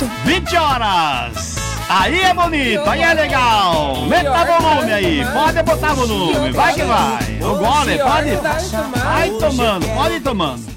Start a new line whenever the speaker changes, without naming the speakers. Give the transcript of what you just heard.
20 horas. Aí é bonito, aí é legal. Aumenta volume aí, pode botar volume, vai que vai. O gole, pode. Vai tomando, pode ir tomando.